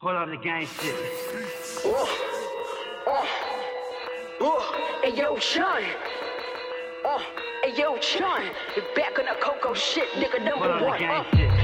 Pull up the gang shit. Hey yo, Sean. Hey yo, Sean. You're back on the Coco shit, nigga, Pull up the #1. gang shit.